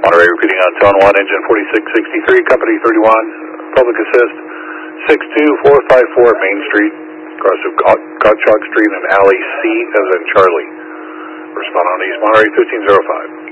Monterey repeating on tone 1, engine 4663, company 31, public assist, 62454 Main Street, across of Gottschalk Street and Alley C as in Charlie. Respond on East Monterey 1505.